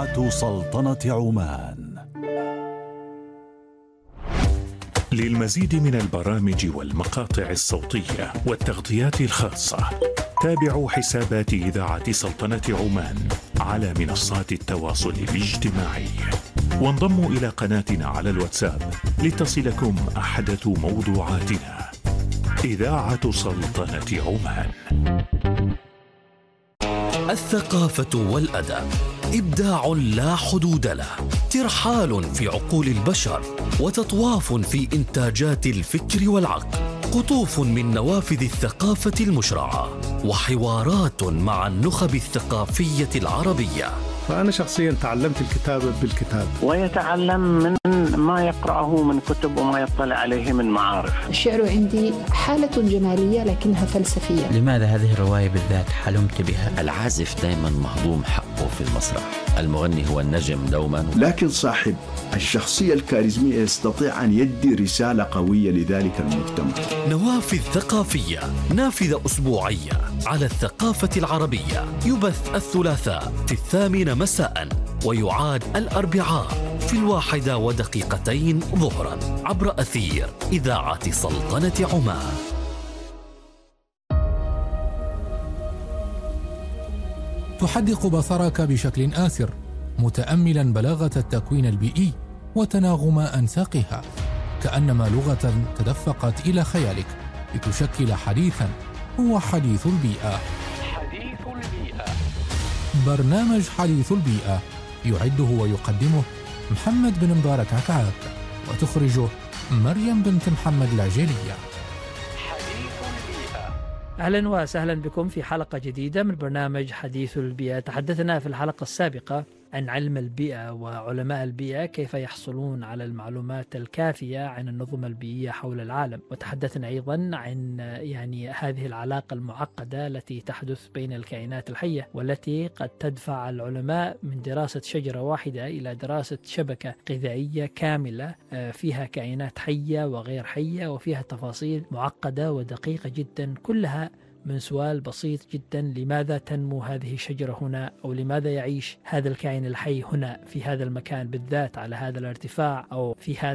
إذاعة سلطنة عمان. للمزيد من البرامج والمقاطع الصوتية والتغطيات الخاصة تابعوا حسابات إذاعة سلطنة عمان على منصات التواصل الاجتماعي، وانضموا إلى قناتنا على الواتساب لتصلكم أحدث موضوعاتنا. إذاعة سلطنة عمان. الثقافة والأدب إبداع لا حدود له، ترحال في عقول البشر وتطواف في إنتاجات الفكر والعقل، قطوف من نوافذ الثقافة المشرعة، وحوارات مع النخب الثقافية العربية. فأنا شخصيا تعلمت الكتابة بالكتاب، ويتعلم من ما يقرأه من كتب وما يطلع عليه من معارف. الشعر عندي حالة جمالية لكنها فلسفية. لماذا هذه الرواية بالذات حلمت بها؟ العازف دائما مهضوم حقه في المسرح، المغني هو النجم دوما، لكن صاحب الشخصية الكاريزمية يستطيع أن يدي رسالة قوية لذلك المجتمع. نوافذ ثقافية، نافذة أسبوعية على الثقافة العربية، يبث الثلاثاء في 8 مساء ويعاد الأربعاء في 1:02 ظهرا عبر أثير إذاعة سلطنة عمان. تحدق بصرك بشكل آسر متأملا بلاغة التكوين البيئي وتناغم أنساقها، كأنما لغة تدفقت إلى خيالك لتشكل حديثا هو حديث البيئة. برنامج حديث البيئة يعده ويقدمه محمد بن مبارك عكعاب، وتخرجه مريم بنت محمد العجيلية. أهلا وسهلا بكم في حلقة جديدة من برنامج حديث البيئة. تحدثنا في الحلقة السابقة عن علم البيئة وعلماء البيئة كيف يحصلون على المعلومات الكافية عن النظم البيئية حول العالم، وتحدثنا أيضا عن هذه العلاقة المعقدة التي تحدث بين الكائنات الحية، والتي قد تدفع العلماء من دراسة شجرة واحدة إلى دراسة شبكة غذائية كاملة فيها كائنات حية وغير حية، وفيها تفاصيل معقدة ودقيقة جدا، كلها من سؤال بسيط جدا: لماذا تنمو هذه الشجرة هنا؟ أو لماذا يعيش هذا الكائن الحي هنا في هذا المكان بالذات على هذا الارتفاع، أو في هذه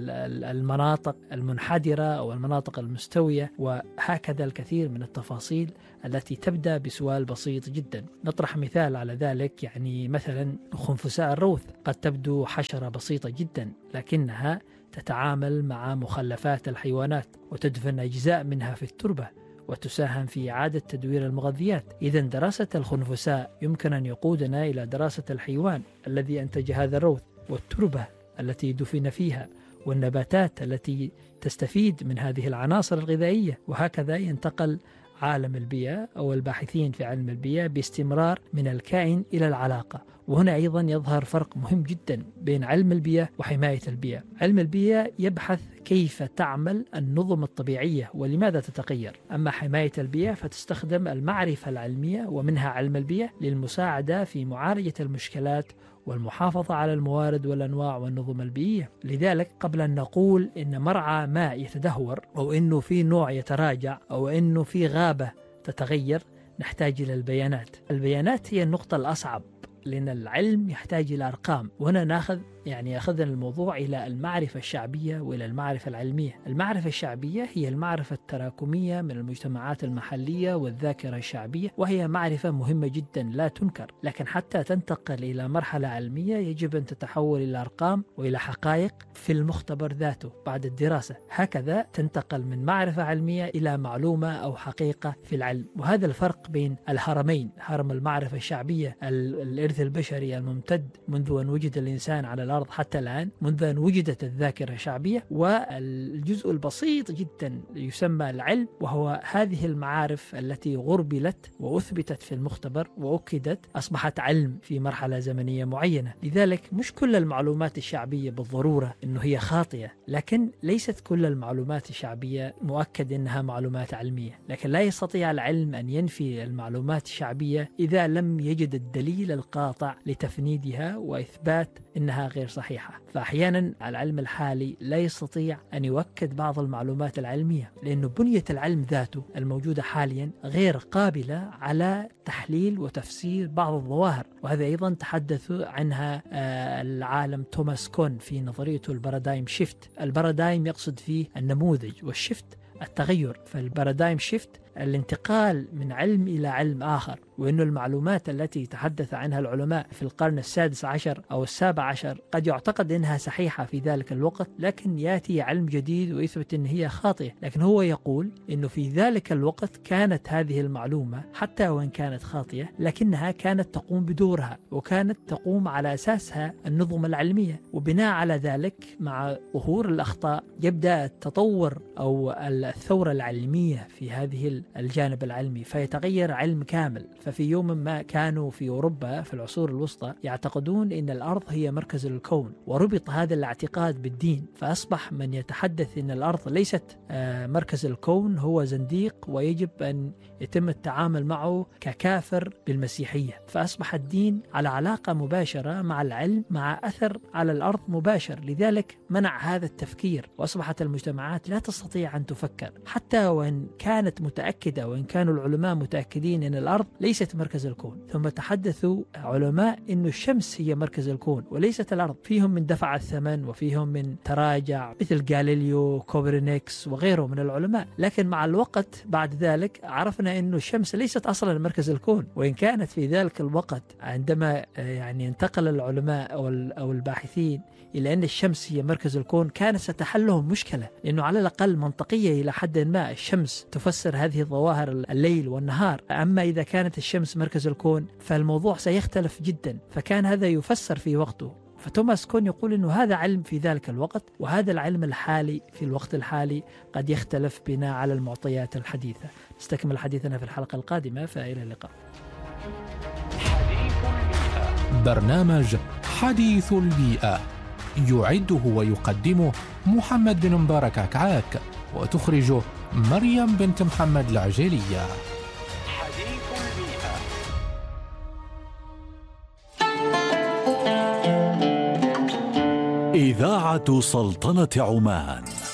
المناطق المنحدرة أو المناطق المستوية؟ وهكذا الكثير من التفاصيل التي تبدأ بسؤال بسيط جدا. نطرح مثال على ذلك، مثلا خنفساء الروث قد تبدو حشرة بسيطة جدا، لكنها تتعامل مع مخلفات الحيوانات وتدفن أجزاء منها في التربة وتساهم في إعادة تدوير المغذيات. إذن دراسة الخنفساء يمكن أن يقودنا إلى دراسة الحيوان الذي أنتج هذا الروث، والتربة التي دفن فيها، والنباتات التي تستفيد من هذه العناصر الغذائية. وهكذا ينتقل عالم البيئة أو الباحثين في علم البيئة باستمرار من الكائن إلى العلاقة. وهنا أيضا يظهر فرق مهم جدا بين علم البيئة وحماية البيئة. علم البيئة يبحث كيف تعمل النظم الطبيعية ولماذا تتغير، أما حماية البيئة فتستخدم المعرفة العلمية ومنها علم البيئة للمساعدة في معالجة المشكلات والمحافظة على الموارد والأنواع والنظم البيئية. لذلك قبل أن نقول إن مرعى ماء يتدهور، أو إنه في نوع يتراجع، أو إنه في غابة تتغير، نحتاج إلى البيانات. البيانات هي النقطة الأصعب، لأن العلم يحتاج إلى أرقام. وهنا أخذنا الموضوع إلى المعرفة الشعبية وإلى المعرفة العلمية. المعرفة الشعبية هي المعرفة التراكمية من المجتمعات المحلية والذاكرة الشعبية، وهي معرفة مهمة جدا لا تنكر، لكن حتى تنتقل إلى مرحلة علمية يجب أن تتحول إلى أرقام وإلى حقائق في المختبر ذاته بعد الدراسة. هكذا تنتقل من معرفة علمية إلى معلومة أو حقيقة في العلم. وهذا الفرق بين الهرمين، هرم المعرفة الشعبية، الإرث البشري الممتد منذ أن وجد الإنسان على الأرض حتى الآن، منذ أن وجدت الذاكرة الشعبية، والجزء البسيط جدا يسمى العلم، وهو هذه المعارف التي غربلت وأثبتت في المختبر وأكدت، أصبحت علم في مرحلة زمنية معينة. لذلك مش كل المعلومات الشعبية بالضرورة أنه هي خاطئة، لكن ليست كل المعلومات الشعبية مؤكد أنها معلومات علمية. لكن لا يستطيع العلم أن ينفي المعلومات الشعبية إذا لم يجد الدليل القاطع لتفنيدها وإثبات أنها غير غير صحيحة. فأحيانا العلم الحالي لا يستطيع أن يؤكد بعض المعلومات العلمية، لأن بنية العلم ذاته الموجودة حاليا غير قابلة على تحليل وتفسير بعض الظواهر. وهذا أيضا تحدث عنها العالم توماس كون في نظريته البارادايم شيفت. البارادايم يقصد فيه النموذج، والشيفت التغير. فالبارادايم شيفت الانتقال من علم إلى علم آخر، وأن المعلومات التي تحدث عنها العلماء في القرن السادس عشر أو السابع عشر قد يعتقد أنها صحيحة في ذلك الوقت، لكن يأتي علم جديد ويثبت أن هي خاطئة. لكن هو يقول أنه في ذلك الوقت كانت هذه المعلومة حتى وإن كانت خاطئة لكنها كانت تقوم بدورها، وكانت تقوم على أساسها النظم العلمية. وبناء على ذلك مع ظهور الأخطاء يبدأ التطور أو الثورة العلمية في هذه الجانب العلمي، فيتغير علم كامل. ففي يوم ما كانوا في أوروبا في العصور الوسطى يعتقدون أن الأرض هي مركز الكون، وربط هذا الاعتقاد بالدين، فأصبح من يتحدث أن الأرض ليست مركز الكون هو زنديق ويجب أن يتم التعامل معه ككافر بالمسيحية. فأصبح الدين على علاقة مباشرة مع العلم، مع أثر على الأرض مباشر، لذلك منع هذا التفكير، وأصبحت المجتمعات لا تستطيع أن تفكر حتى وإن كانت متأكدة، وإن كانوا العلماء متأكدين أن الأرض ليست مركز الكون. ثم تحدثوا علماء أن الشمس هي مركز الكون وليست الأرض. فيهم من دفع الثمن وفيهم من تراجع مثل غاليليو، كوبرنيكس وغيره من العلماء. لكن مع الوقت بعد ذلك عرفنا أن الشمس ليست أصلا مركز الكون، وإن كانت في ذلك الوقت عندما انتقل العلماء أو الباحثين إلى أن الشمس هي مركز الكون كانت ستحل لهم مشكلة، لأنه على الأقل منطقية إلى حد ما الشمس تفسر هذه الظواهر الليل والنهار. أما إذا كانت الشمس مركز الكون فالموضوع سيختلف جدا، فكان هذا يفسر في وقته. فتوماس كون يقول أنه هذا علم في ذلك الوقت، وهذا العلم الحالي في الوقت الحالي قد يختلف بناء على المعطيات الحديثة. نستكمل حديثنا في الحلقة القادمة، فإلى اللقاء. برنامج حديث البيئة يعده ويقدمه محمد بن مبارك عكعاك، وتخرجه مريم بنت محمد العجيلية. حديث البيئة. إذاعة سلطنة عمان.